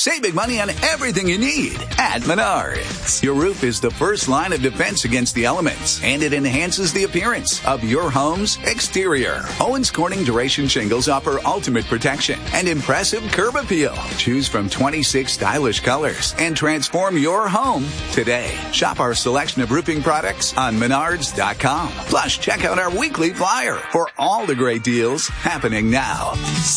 Save big money on everything you need at Menards. Your roof is the first line of defense against the elements, and it enhances the appearance of your home's exterior. Owens Corning Duration Shingles offer ultimate protection and impressive curb appeal. Choose from 26 stylish colors and transform your home today. Shop our selection of roofing products on Menards.com. Plus, check out our weekly flyer for all the great deals happening now.